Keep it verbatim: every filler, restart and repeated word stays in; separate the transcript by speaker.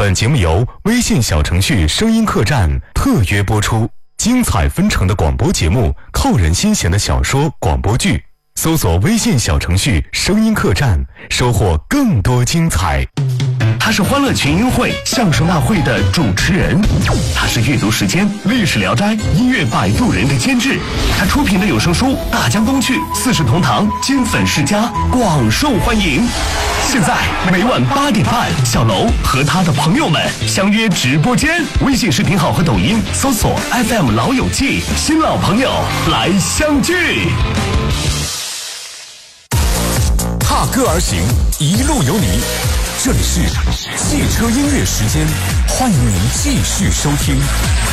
Speaker 1: 本节目由微信小程序声音客栈特约播出，精彩纷呈的广播节目，扣人心弦的小说广播剧，搜索微信小程序声音客栈，收获更多精彩。
Speaker 2: 他是欢乐群英会相声大会的主持人，他是阅读时间历史聊斋音乐摆渡人的监制，他出品的有声书《大江东去》四世同堂金粉世家广受欢迎。现在每晚八点半，小楼和他的朋友们相约直播间，微信视频号和抖音搜索 F M 老友记，新老朋友来相聚。
Speaker 3: 踏歌而行，一路有你。这里是汽车音乐时间，欢迎您继续收听。